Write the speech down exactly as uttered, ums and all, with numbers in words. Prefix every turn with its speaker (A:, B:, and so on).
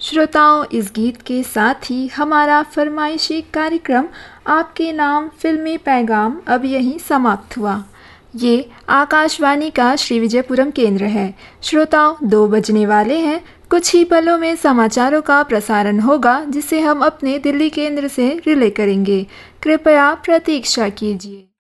A: श्रोताओं, इस गीत के साथ ही हमारा फरमाइशी कार्यक्रम आपके नाम फिल्मी पैगाम अब यहीं समाप्त हुआ। ये आकाशवाणी का श्री विजयपुरम केंद्र है। श्रोताओं, दो बजने वाले हैं। कुछ ही पलों में समाचारों का प्रसारण होगा, जिसे हम अपने दिल्ली केंद्र से रिले करेंगे। कृपया प्रतीक्षा कीजिए।